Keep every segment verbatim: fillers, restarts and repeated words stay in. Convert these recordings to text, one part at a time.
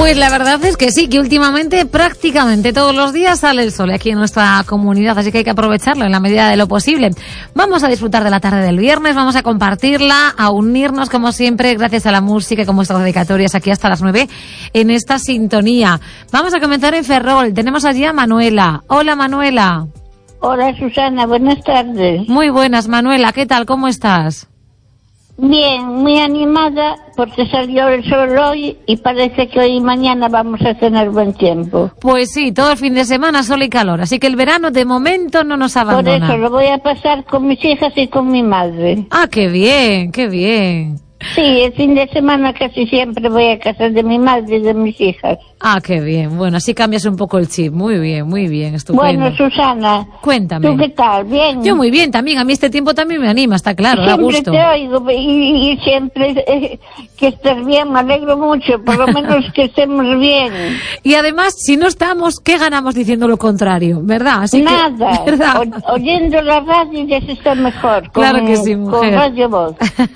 Pues la verdad es que sí, que últimamente prácticamente todos los días sale el sol aquí en nuestra comunidad, así que hay que aprovecharlo en la medida de lo posible. Vamos a disfrutar de la tarde del viernes, vamos a compartirla, a unirnos como siempre gracias a la música y con vuestras dedicatorias aquí hasta las nueve en esta sintonía. Vamos a comenzar en Ferrol, tenemos allí a Manuela. Hola Manuela. Hola Susana, buenas tardes. Muy buenas Manuela, ¿qué tal? ¿Cómo estás? Bien, muy animada porque salió el sol hoy y parece que hoy y mañana vamos a tener buen tiempo. Pues sí, todo el fin de semana sol y calor, así que el verano de momento no nos abandona. Por eso lo voy a pasar con mis hijas y con mi madre. Ah, qué bien, qué bien. Sí, el fin de semana casi siempre voy a casa de mi madre y de mis hijas. Ah, qué bien. Bueno, así cambias un poco el chip. Muy bien, muy bien, estupendo. Bueno, Susana, cuéntame. ¿tú qué tal? ¿Bien? Yo muy bien también. A mí este tiempo también me anima, está claro, da gusto. Siempre te oigo y, y siempre eh, que estés bien, me alegro mucho, por lo menos que estemos bien. Y además, si no estamos, ¿qué ganamos diciendo lo contrario? ¿Verdad? Así Nada. Que, ¿verdad? O, oyendo la radio ya se está mejor. Con, claro que sí, mujer. Con Radio Voz.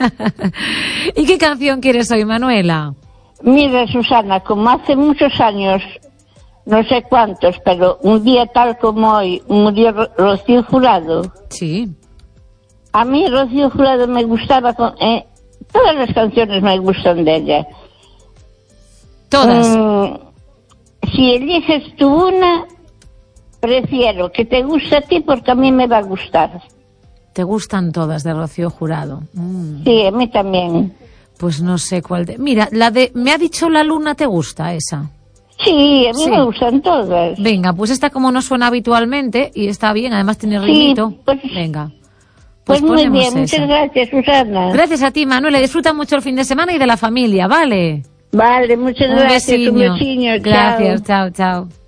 ¿Y qué canción quieres hoy, Manuela? Mira, Susana, como hace muchos años, no sé cuántos, pero un día tal como hoy, murió Rocío Jurado. Sí. A mí Rocío Jurado me gustaba, con, eh, todas las canciones me gustan de ella. Todas. Mm, si eliges tú una, prefiero que te guste a ti porque a mí me va a gustar. ¿Te gustan todas de Rocío Jurado? Mm. Sí, a mí también. Pues no sé cuál de... Mira, la de Me ha dicho la luna, ¿te gusta esa? Sí, a mí sí. me gustan todas. Venga, pues esta como no suena habitualmente y está bien, además tiene ritmito. Sí, pues, venga. Pues, pues muy bien, esa. muchas gracias, Susana. Gracias a ti, Manuela. Disfruta mucho el fin de semana y de la familia, ¿vale? Vale, muchas Un gracias. besiño. Un besiño. Gracias, chao, chao.